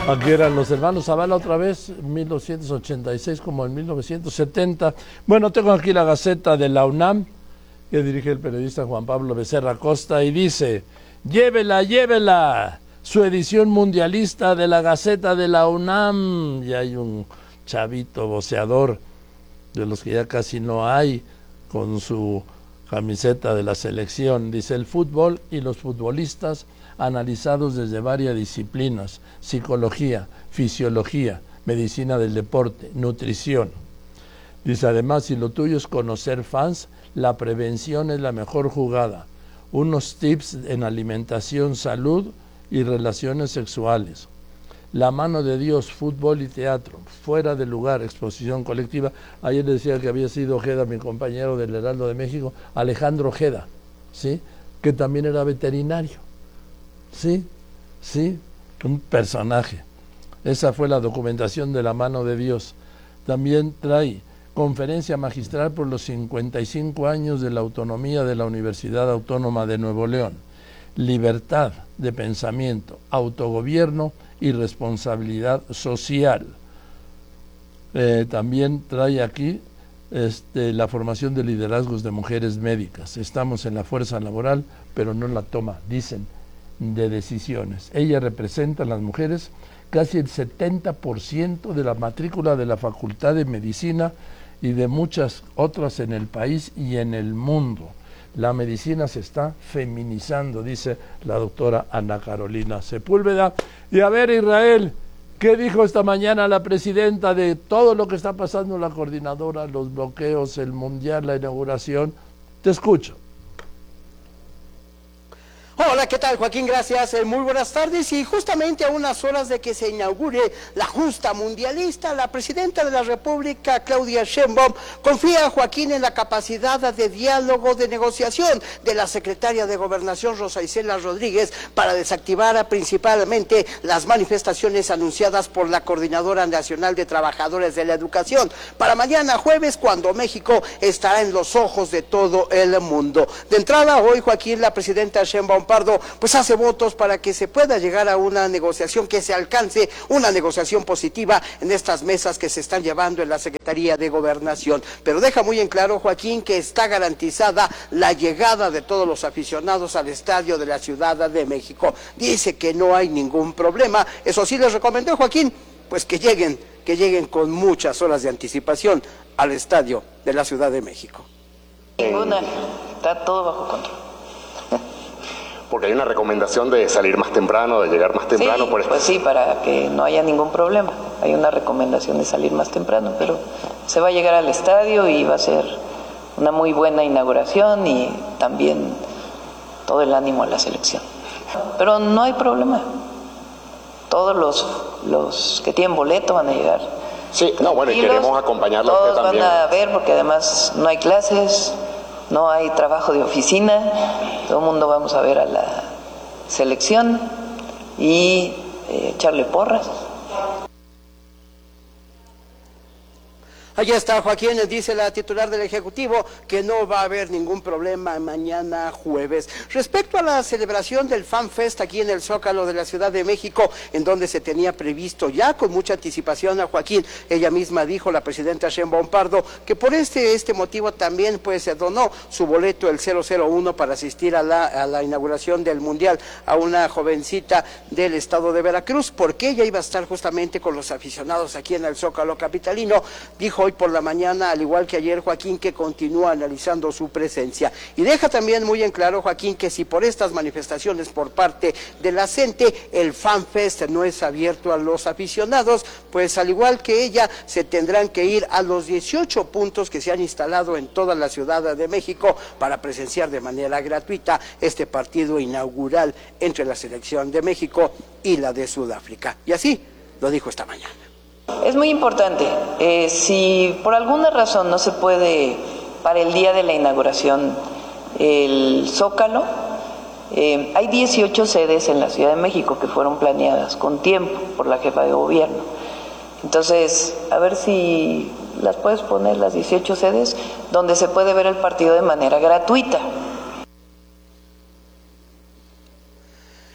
Aquí eran los hermanos Zavala otra vez, 1986 como en 1970. Bueno, tengo aquí la Gaceta de la UNAM, que dirige el periodista Juan Pablo Becerra Costa, y dice: llévela, llévela, su edición mundialista de la Gaceta de la UNAM. Y hay un chavito voceador, de los que ya casi no hay, con su camiseta de la selección. Dice: el fútbol y los futbolistas analizados desde varias disciplinas: psicología, fisiología, medicina del deporte, nutrición. Dice además: si lo tuyo es conocer fans, la prevención es la mejor jugada. Unos tips en alimentación, salud y relaciones sexuales. La mano de Dios, fútbol y teatro, fuera de lugar, exposición colectiva. Ayer decía que había sido Ojeda, mi compañero del Heraldo de México, Alejandro Ojeda, ¿sí?, que también era veterinario. Sí, sí, un personaje. Esa fue la documentación de la mano de Dios. También trae conferencia magistral por los 55 años de la autonomía de la Universidad Autónoma de Nuevo León. Libertad de pensamiento, autogobierno y responsabilidad social. También trae aquí la formación de liderazgos de mujeres médicas. Estamos en la fuerza laboral, pero no la toma, dicen, de decisiones. Ella representa a las mujeres casi el 70% de la matrícula de la Facultad de Medicina y de muchas otras en el país y en el mundo. La medicina se está feminizando, dice la doctora Ana Carolina Sepúlveda. Y a ver, Israel, ¿qué dijo esta mañana la presidenta de todo lo que está pasando en la coordinadora, los bloqueos, el mundial, la inauguración? Te escucho. Hola, ¿qué tal, Joaquín? Gracias, muy buenas tardes. Y justamente a unas horas de que se inaugure la justa mundialista, la presidenta de la República, Claudia Sheinbaum, confía, Joaquín, en la capacidad de diálogo, de negociación de la secretaria de Gobernación, Rosa Isela Rodríguez, para desactivar principalmente las manifestaciones anunciadas por la Coordinadora Nacional de Trabajadores de la Educación para mañana jueves, cuando México estará en los ojos de todo el mundo. De entrada, hoy, Joaquín, la presidenta Sheinbaum Pardo pues hace votos para que se pueda llegar a una negociación, que se alcance una negociación positiva en estas mesas que se están llevando en la Secretaría de Gobernación. Pero deja muy en claro, Joaquín, que está garantizada la llegada de todos los aficionados al estadio de la Ciudad de México. Dice que no hay ningún problema. Eso sí, les recomendó, Joaquín, pues que lleguen con muchas horas de anticipación al estadio de la Ciudad de México. Ninguna, está todo bajo control. Porque hay una recomendación de salir más temprano, de llegar más temprano. Sí, pues sí, para que no haya ningún problema. Hay una recomendación de salir más temprano, pero se va a llegar al estadio y va a ser una muy buena inauguración y también todo el ánimo a la selección. Pero no hay problema. Todos los que tienen boleto van a llegar. Sí, no, bueno, y queremos acompañarlo a usted también. Todos van a ver, porque además no hay clases, no hay trabajo de oficina, todo el mundo vamos a ver a la selección y echarle porras. Allí está, Joaquín, dice la titular del Ejecutivo que no va a haber ningún problema mañana jueves. Respecto a la celebración del Fan Fest aquí en el Zócalo de la Ciudad de México, en donde se tenía previsto ya con mucha anticipación a Joaquín, ella misma dijo, la presidenta Sheinbaum Pardo, que por este motivo también pues se donó su boleto, el 001, para asistir a la inauguración del Mundial a una jovencita del estado de Veracruz, porque ella iba a estar justamente con los aficionados aquí en el Zócalo capitalino. Dijo hoy por la mañana, al igual que ayer, Joaquín, que continúa analizando su presencia. Y deja también muy en claro, Joaquín, que si por estas manifestaciones por parte de la CENTE el Fan Fest no es abierto a los aficionados, pues al igual que ella, se tendrán que ir a los 18 puntos que se han instalado en toda la Ciudad de México para presenciar de manera gratuita este partido inaugural entre la selección de México y la de Sudáfrica. Y así lo dijo esta mañana. Es muy importante, si por alguna razón no se puede para el día de la inauguración el Zócalo, hay 18 sedes en la Ciudad de México que fueron planeadas con tiempo por la jefa de gobierno. Entonces, a ver si las puedes poner, las 18 sedes, donde se puede ver el partido de manera gratuita.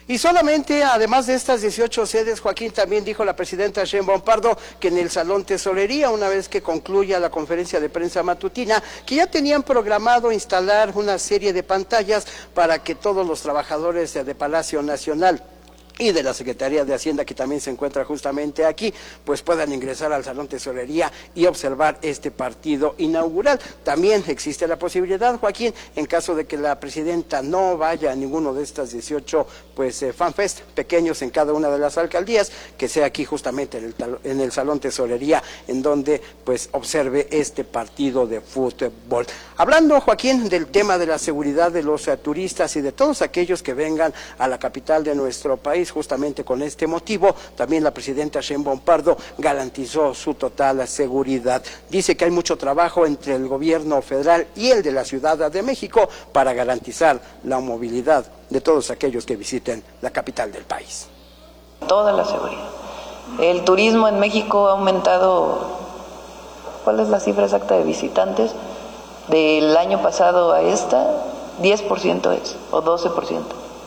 Y solamente, además de estas 18 sedes, Joaquín, también dijo la presidenta Sheinbaum Pardo que en el Salón Tesorería, una vez que concluya la conferencia de prensa matutina, que ya tenían programado instalar una serie de pantallas para que todos los trabajadores de Palacio Nacional y de la Secretaría de Hacienda, que también se encuentra justamente aquí, pues puedan ingresar al Salón Tesorería y observar este partido inaugural. También existe la posibilidad, Joaquín, en caso de que la presidenta no vaya a ninguno de estas 18 FanFest pequeños en cada una de las alcaldías, que sea aquí justamente en el Salón Tesorería, en donde pues observe este partido de fútbol. Hablando, Joaquín, del tema de la seguridad de los turistas y de todos aquellos que vengan a la capital de nuestro país, justamente con este motivo, también la presidenta Sheinbaum Pardo garantizó su total seguridad. Dice que hay mucho trabajo entre el gobierno federal y el de la Ciudad de México para garantizar la movilidad de todos aquellos que visiten la capital del país. Toda la seguridad. El turismo en México ha aumentado, ¿cuál es la cifra exacta de visitantes? Del año pasado a esta, 10% es, o 12%.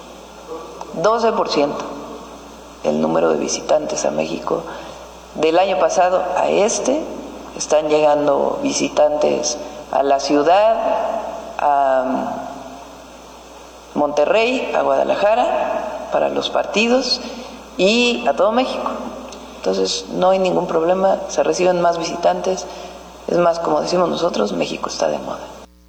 12% el número de visitantes a México. Del año pasado a este están llegando visitantes a la ciudad, a Monterrey, a Guadalajara para los partidos y a todo México. Entonces no hay ningún problema, se reciben más visitantes. Es más, como decimos nosotros, México está de moda.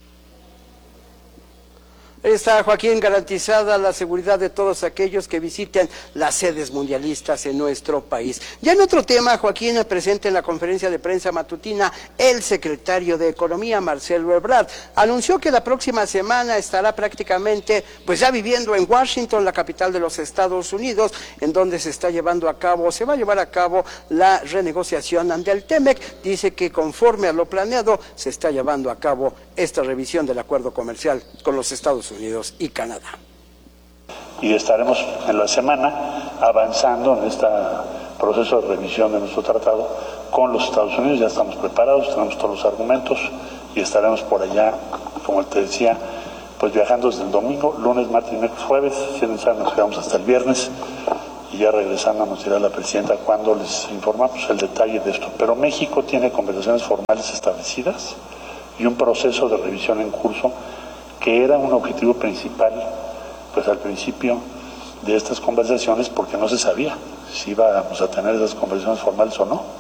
Está, Joaquín, garantizada la seguridad de todos aquellos que visiten las sedes mundialistas en nuestro país. Ya en otro tema, Joaquín, presente en la conferencia de prensa matutina, el secretario de Economía, Marcelo Ebrard, anunció que la próxima semana estará prácticamente, pues ya viviendo en Washington, la capital de los Estados Unidos, en donde se va a llevar a cabo la renegociación del TEMEC. Dice que conforme a lo planeado, se está llevando a cabo esta revisión del acuerdo comercial con los Estados Unidos y Canadá. Y estaremos en la semana avanzando en este proceso de revisión de nuestro tratado con los Estados Unidos. Ya estamos preparados, tenemos todos los argumentos y estaremos por allá, como te decía, pues viajando desde el domingo, lunes, martes y miércoles, jueves. Si nos quedamos hasta el viernes y ya regresando nos dirá la presidenta cuando les informamos el detalle de esto. Pero México tiene conversaciones formales establecidas y un proceso de revisión en curso que era un objetivo principal, pues al principio de estas conversaciones, porque no se sabía si íbamos a tener esas conversaciones formales o no.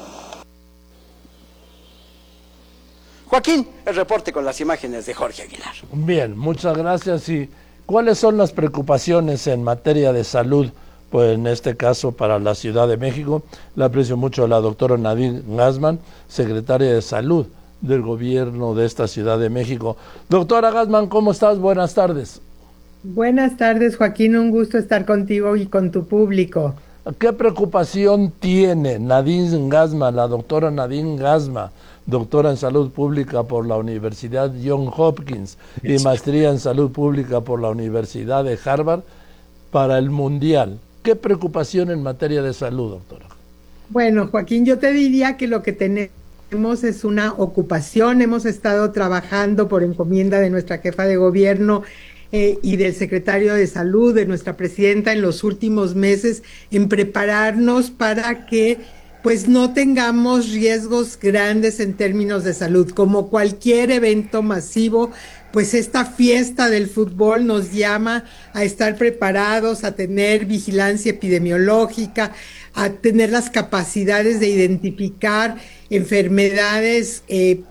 Joaquín, el reporte con las imágenes de Jorge Aguilar. Bien, muchas gracias. ¿Y cuáles son las preocupaciones en materia de salud? Pues en este caso para la Ciudad de México, le aprecio mucho a la doctora Nadine Gassmann, secretaria de Salud del gobierno de esta Ciudad de México. Doctora Gassmann, ¿cómo estás? Buenas tardes. Buenas tardes, Joaquín, un gusto estar contigo y con tu público. ¿Qué preocupación tiene Nadine Gassmann, la doctora Nadine Gassmann, doctora en Salud Pública por la Universidad Johns Hopkins y maestría en Salud Pública por la Universidad de Harvard, para el Mundial? ¿Qué preocupación en materia de salud, doctora? Bueno, Joaquín, yo te diría que lo que tenemos es una ocupación. Hemos estado trabajando por encomienda de nuestra jefa de gobierno y del secretario de Salud, de nuestra presidenta, en los últimos meses en prepararnos para que pues no tengamos riesgos grandes en términos de salud. Como cualquier evento masivo, pues esta fiesta del fútbol nos llama a estar preparados, a tener vigilancia epidemiológica, a tener las capacidades de identificar enfermedades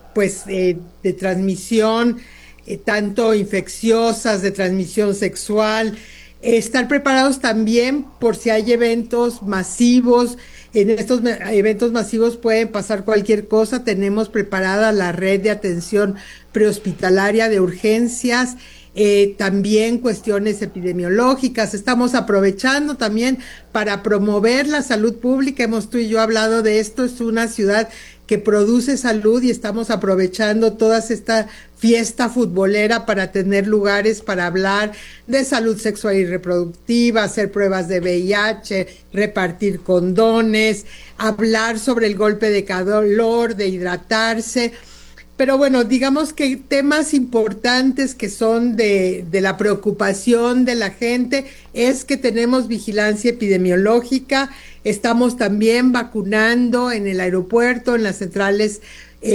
de transmisión, tanto infecciosas, de transmisión sexual, estar preparados también por si hay eventos masivos. En estos eventos masivos pueden pasar cualquier cosa. Tenemos preparada la red de atención prehospitalaria de urgencias, también cuestiones epidemiológicas. Estamos aprovechando también para promover la salud pública. Hemos tú y yo hablado de esto. Es una ciudad que produce salud y estamos aprovechando toda esta fiesta futbolera para tener lugares para hablar de salud sexual y reproductiva, hacer pruebas de VIH, repartir condones, hablar sobre el golpe de calor, de hidratarse. Pero bueno, digamos que temas importantes que son de la preocupación de la gente es que tenemos vigilancia epidemiológica, estamos también vacunando en el aeropuerto, en las centrales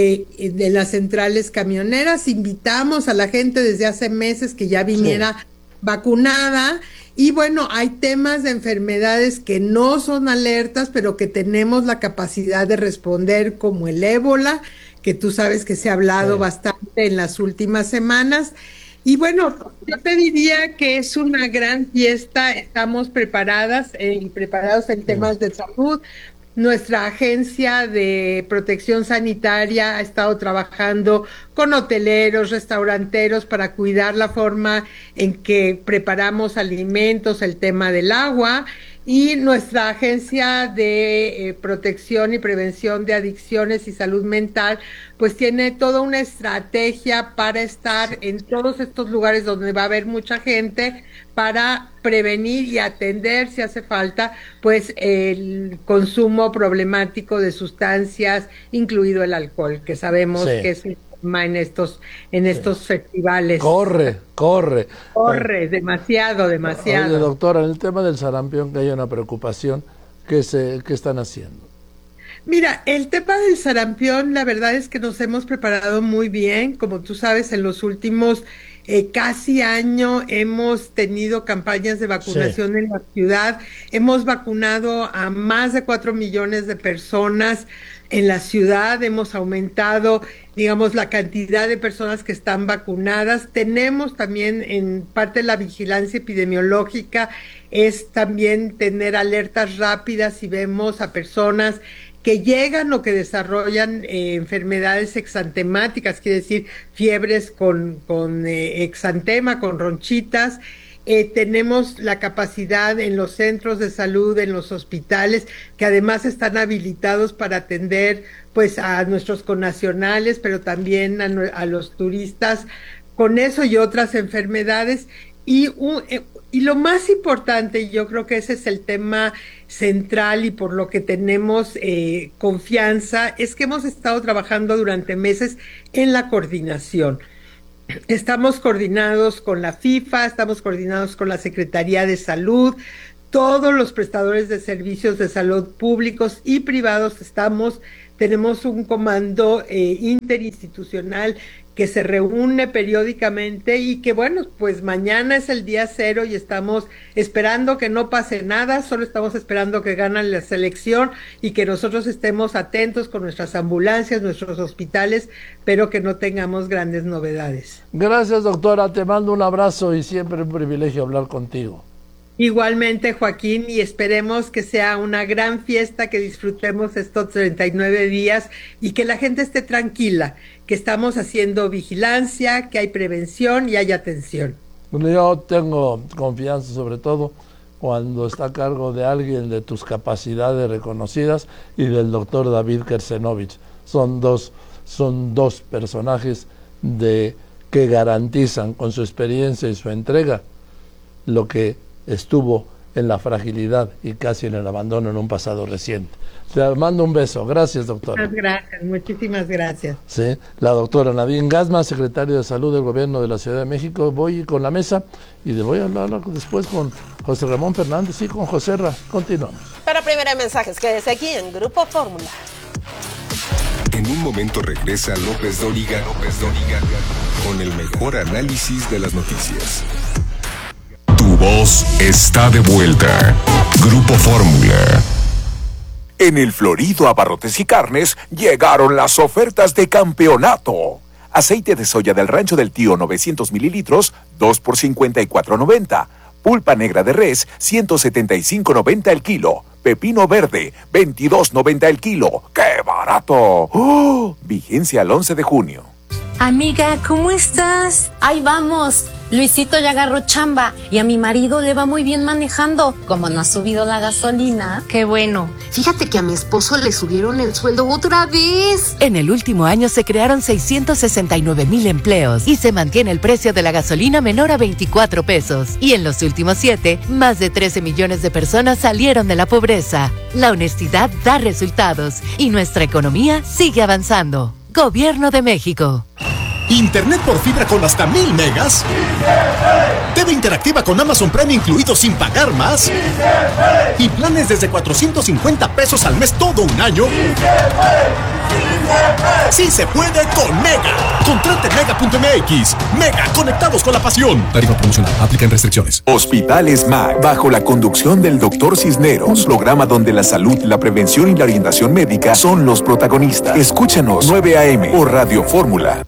camioneras, invitamos a la gente desde hace meses que ya viniera vacunada. Y bueno, hay temas de enfermedades que no son alertas, pero que tenemos la capacidad de responder, como el ébola, que tú sabes que se ha hablado bastante en las últimas semanas. Y bueno, yo te diría que es una gran fiesta, estamos preparados en temas de salud. Nuestra agencia de protección sanitaria ha estado trabajando con hoteleros, restauranteros para cuidar la forma en que preparamos alimentos, el tema del agua, y nuestra agencia de protección y prevención de adicciones y salud mental pues tiene toda una estrategia para estar en todos estos lugares donde va a haber mucha gente para prevenir y atender, si hace falta, pues el consumo problemático de sustancias, incluido el alcohol, que sabemos que es un tema en estos festivales. Corre, demasiado. Oye, doctora, en el tema del sarampión, que hay una preocupación, ¿qué están haciendo? Mira, el tema del sarampión, la verdad es que nos hemos preparado muy bien. Como tú sabes, en los últimos casi año hemos tenido campañas de vacunación en la ciudad. Hemos vacunado a más de 4 millones de personas en la ciudad. Hemos aumentado, digamos, la cantidad de personas que están vacunadas. Tenemos también, en parte de la vigilancia epidemiológica, es también tener alertas rápidas si vemos a personas que llegan o que desarrollan enfermedades exantemáticas, quiere decir fiebres con exantema, con ronchitas. Tenemos la capacidad en los centros de salud, en los hospitales, que además están habilitados para atender pues a nuestros connacionales, pero también a los turistas con eso y otras enfermedades. Y lo más importante, y yo creo que ese es el tema central y por lo que tenemos confianza, es que hemos estado trabajando durante meses en la coordinación. Estamos coordinados con la FIFA, estamos coordinados con la Secretaría de Salud, todos los prestadores de servicios de salud públicos y privados tenemos un comando interinstitucional que se reúne periódicamente y que bueno, pues mañana es el día 0 y estamos esperando que no pase nada, solo estamos esperando que gane la selección y que nosotros estemos atentos con nuestras ambulancias, nuestros hospitales, pero que no tengamos grandes novedades. Gracias, doctora, te mando un abrazo y siempre un privilegio hablar contigo. Igualmente, Joaquín, y esperemos que sea una gran fiesta, que disfrutemos estos 39 días y que la gente esté tranquila, que estamos haciendo vigilancia, que hay prevención y hay atención. Bueno, yo tengo confianza sobre todo cuando está a cargo de alguien de tus capacidades reconocidas y del doctor David Kersenovich. Son dos personajes que garantizan con su experiencia y su entrega lo que estuvo en la fragilidad y casi en el abandono en un pasado reciente. Te mando un beso. Gracias, doctora. Muchas gracias, muchísimas gracias. Sí, la doctora Nadine Gassmann, secretaria de Salud del Gobierno de la Ciudad de México. Voy con la mesa y le voy a hablar después con José Ramón Fernández y con José Ra. Continuamos. Para Primera de Mensajes, quédese aquí en Grupo Fórmula. En un momento regresa López Dóriga con el mejor análisis de las noticias. Tu voz está de vuelta. Grupo Fórmula. En el Florido Abarrotes y Carnes llegaron las ofertas de campeonato. Aceite de soya del Rancho del Tío 900 mililitros, 2 por $54.90. Pulpa negra de res, 175.90 el kilo. Pepino verde, 22.90 el kilo. ¡Qué barato! ¡Oh! Vigencia al 11 de junio. Amiga, ¿cómo estás? Ahí vamos. Luisito ya agarró chamba y a mi marido le va muy bien manejando. Como no ha subido la gasolina. Qué bueno. Fíjate que a mi esposo le subieron el sueldo otra vez. En el último año se crearon 669,000 empleos y se mantiene el precio de la gasolina menor a 24 pesos. Y en los últimos 7, más de 13 millones de personas salieron de la pobreza. La honestidad da resultados y nuestra economía sigue avanzando. Gobierno de México. Internet por fibra con hasta 1000 megas. TV interactiva con Amazon Prime incluido sin pagar más. Y planes desde 450 pesos al mes todo un año. Sí se puede con Mega. Contrate Mega.mx. Mega, conectados con la pasión. Tarifa promocional. Aplican restricciones. Hospitales MAC, bajo la conducción del Dr. Cisneros, programa donde la salud, la prevención y la orientación médica son los protagonistas. Escúchanos 9 a.m. por Radio Fórmula.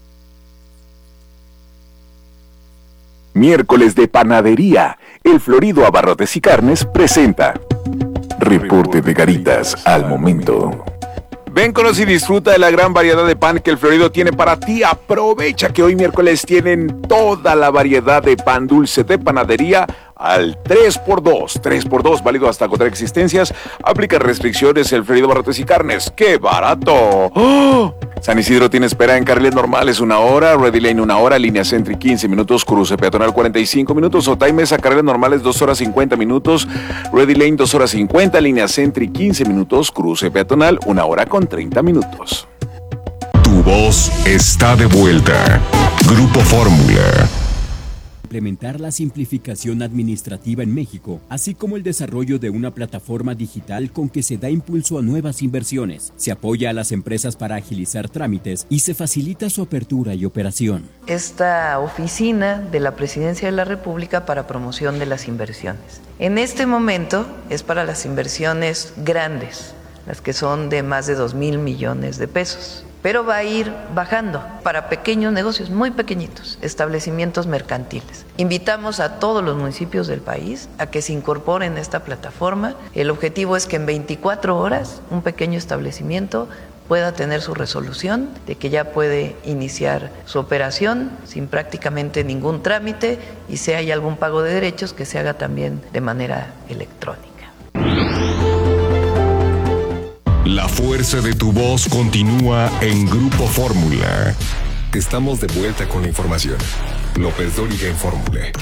Miércoles de Panadería. El Florido Abarrotes y Carnes presenta Reporte de Garitas al momento. Ven, conoce y disfruta de la gran variedad de pan que el Florido tiene para ti. Aprovecha que hoy miércoles tienen toda la variedad de pan dulce de panadería al 3x2. 3x2, válido hasta agotar existencias. Aplica restricciones. El Florido Abarrotes y Carnes. ¡Qué barato! ¡Oh! San Isidro tiene espera en carriles normales 1 hora, Ready Lane 1 hora, línea Sentry 15 minutos, cruce peatonal 45 minutos, Otay Mesa carriles normales 2 horas 50 minutos, Ready Lane 2 horas 50, línea Sentry 15 minutos, cruce peatonal 1 hora con 30 minutos. Tu voz está de vuelta. Grupo Fórmula. Implementar la simplificación administrativa en México, así como el desarrollo de una plataforma digital con que se da impulso a nuevas inversiones, se apoya a las empresas para agilizar trámites y se facilita su apertura y operación. Esta oficina de la Presidencia de la República para promoción de las inversiones. En este momento es para las inversiones grandes, las que son de más de 2,000 millones de pesos. Pero va a ir bajando para pequeños negocios, muy pequeñitos, establecimientos mercantiles. Invitamos a todos los municipios del país a que se incorporen a esta plataforma. El objetivo es que en 24 horas un pequeño establecimiento pueda tener su resolución de que ya puede iniciar su operación sin prácticamente ningún trámite y si hay algún pago de derechos que se haga también de manera electrónica. La fuerza de tu voz continúa en Grupo Fórmula. Estamos de vuelta con la información. López Dóriga en Fórmula.